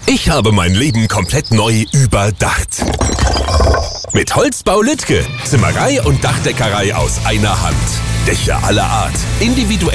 Ich habe mein Leben komplett neu überdacht. Mit Holzbau Lüttke. Zimmerei und Dachdeckerei aus einer Hand. Dächer aller Art. Individuell